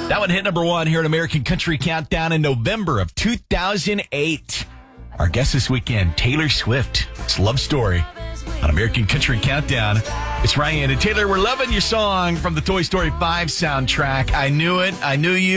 That one hit number one here at American Country Countdown in November of 2008. Our guest this weekend, Taylor Swift. It's Love Story on American Country Countdown. It's Ryan and Taylor. We're loving your song from the Toy Story 5 soundtrack. I Knew It. I Knew You.